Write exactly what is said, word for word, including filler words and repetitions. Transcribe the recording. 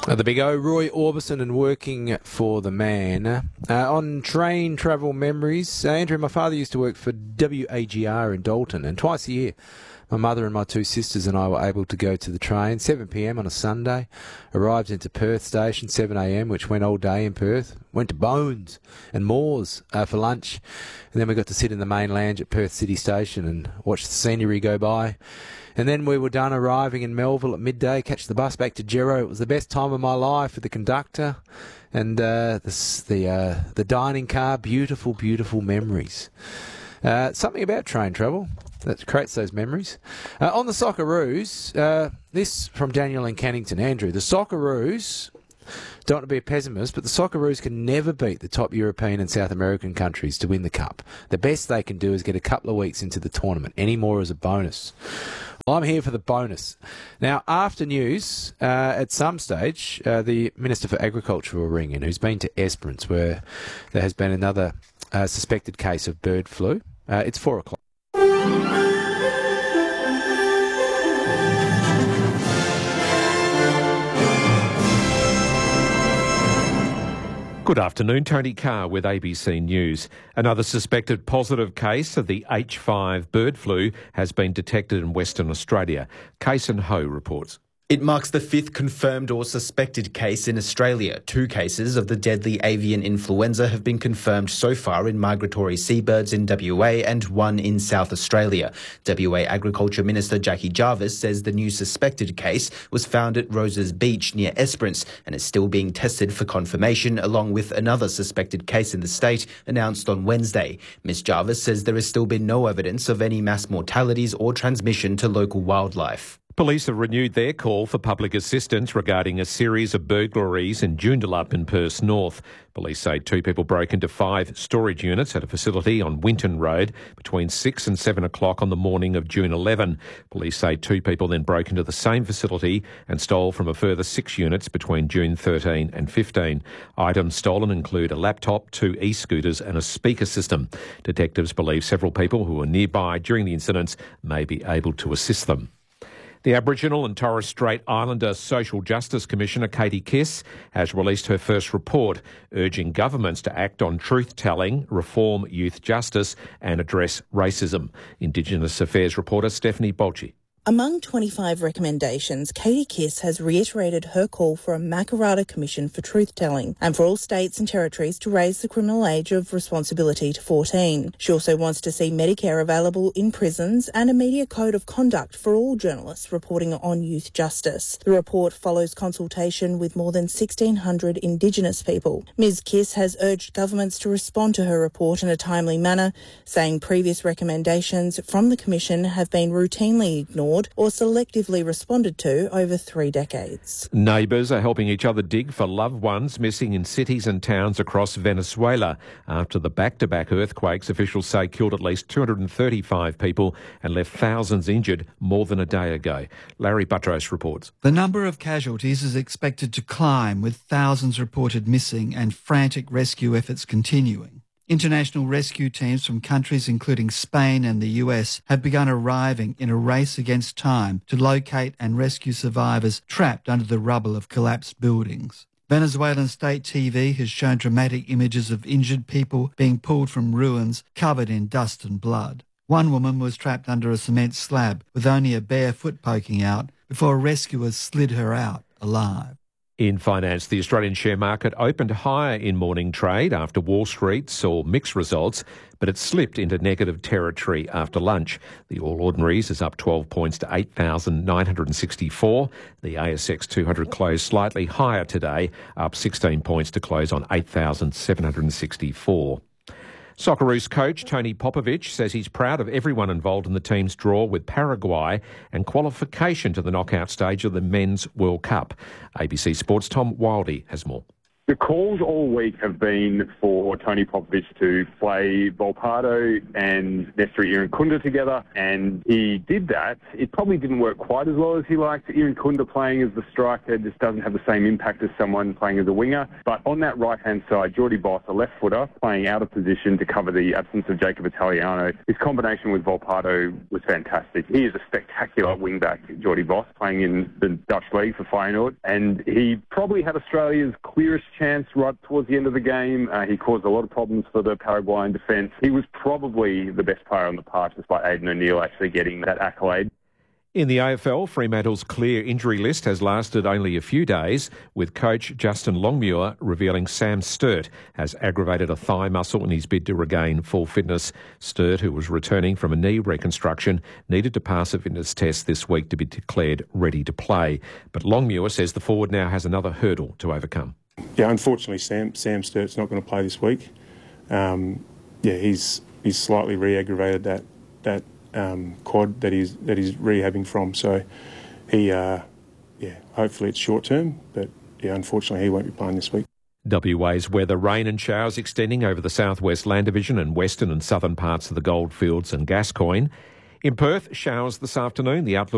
Uh, the big O, Roy Orbison, and working for the man. Uh, on train travel memories, uh, Andrew, my father used to work for W A G R in Dalton, and twice a year my mother and my two sisters and I were able to go to the train, seven p m on a Sunday, arrived into Perth station, seven a m, which went all day in Perth, went to Bones and Moores uh, for lunch, and then we got to sit in the main lounge at Perth City Station and watch the scenery go by. And then we were done arriving in Melville at midday, catch the bus back to Gero. It was the best time of my life for the conductor and uh, the the, uh, the dining car. Beautiful, beautiful memories. Uh, something about train travel that creates those memories. Uh, on the Socceroos, uh, this from Daniel in Cannington. Andrew, the Socceroos, don't want to be a pessimist, but the Socceroos can never beat the top European and South American countries to win the Cup. The best they can do is get a couple of weeks into the tournament. Any more as a bonus. Well, I'm here for the bonus. Now, after news, uh, at some stage, uh, the Minister for Agriculture will ring in, who's been to Esperance, where there has been another uh, suspected case of bird flu. Uh, it's four o'clock. Good afternoon, Tony Carr with A B C News. Another suspected positive case of the H five bird flu has been detected in Western Australia. Kason Ho reports. It marks the fifth confirmed or suspected case in Australia. Two cases of the deadly avian influenza have been confirmed so far in migratory seabirds in W A and one in South Australia. W A Agriculture Minister Jackie Jarvis says the new suspected case was found at Roses Beach near Esperance and is still being tested for confirmation, along with another suspected case in the state announced on Wednesday. Miz Jarvis says there has still been no evidence of any mass mortalities or transmission to local wildlife. Police have renewed their call for public assistance regarding a series of burglaries in Joondalup in Perth North. Police say two people broke into five storage units at a facility on Winton Road between six and seven o'clock on the morning of June eleventh. Police say two people then broke into the same facility and stole from a further six units between June thirteenth and fifteenth. Items stolen include a laptop, two e-scooters and a speaker system. Detectives believe several people who were nearby during the incidents may be able to assist them. The Aboriginal and Torres Strait Islander Social Justice Commissioner Katie Kiss has released her first report urging governments to act on truth-telling, reform youth justice and address racism. Indigenous Affairs reporter Stephanie Bolchi. Among twenty-five recommendations, Katie Kiss has reiterated her call for a Makarrata Commission for truth-telling and for all states and territories to raise the criminal age of responsibility to fourteen. She also wants to see Medicare available in prisons and a media code of conduct for all journalists reporting on youth justice. The report follows consultation with more than sixteen hundred Indigenous people. Miz Kiss has urged governments to respond to her report in a timely manner, saying previous recommendations from the Commission have been routinely ignored or selectively responded to over three decades. Neighbours are helping each other dig for loved ones missing in cities and towns across Venezuela. After the back-to-back earthquakes, officials say killed at least two hundred thirty-five people and left thousands injured more than a day ago. Larry Buttrose reports. The number of casualties is expected to climb, with thousands reported missing and frantic rescue efforts continuing. International rescue teams from countries including Spain and the U S have begun arriving in a race against time to locate and rescue survivors trapped under the rubble of collapsed buildings. Venezuelan state T V has shown dramatic images of injured people being pulled from ruins covered in dust and blood. One woman was trapped under a cement slab with only a bare foot poking out before rescuers slid her out alive. In finance, the Australian share market opened higher in morning trade after Wall Street saw mixed results, but it slipped into negative territory after lunch. The All Ordinaries is up twelve points to eight thousand nine hundred sixty-four. The A S X two hundred closed slightly higher today, up sixteen points to close on eight thousand seven hundred sixty-four. Socceroos coach Tony Popovic says he's proud of everyone involved in the team's draw with Paraguay and qualification to the knockout stage of the Men's World Cup. A B C Sports' Tom Wildey has more. The calls all week have been for Tony Popovich to play Volpato and Nestor Irankunda together, and he did that. It probably didn't work quite as well as he liked. Irankunda playing as the striker just doesn't have the same impact as someone playing as a winger. But on that right-hand side, Jordy Boss, a left-footer, playing out of position to cover the absence of Jacob Italiano. His combination with Volpato was fantastic. He is a spectacular wing-back, Jordy Boss, playing in the Dutch league for Feyenoord, and he probably had Australia's clearest chance right towards the end of the game. Uh, he caused a lot of problems for the Paraguayan defence. He was probably the best player on the park, despite Aidan O'Neill actually getting that accolade. In the A F L, Fremantle's clear injury list has lasted only a few days, with coach Justin Longmuir revealing Sam Sturt has aggravated a thigh muscle in his bid to regain full fitness. Sturt, who was returning from a knee reconstruction, needed to pass a fitness test this week to be declared ready to play. But Longmuir says the forward now has another hurdle to overcome. Yeah, unfortunately, Sam Sam Sturt's not going to play this week. Um, yeah, he's he's slightly re-aggravated that that um, quad that he's that he's rehabbing from. So he, uh, yeah, hopefully it's short term, but yeah, unfortunately he won't be playing this week. W A's weather: rain and showers extending over the southwest Land Division and western and southern parts of the Goldfields and Gascoyne. In Perth, showers this afternoon. The outlook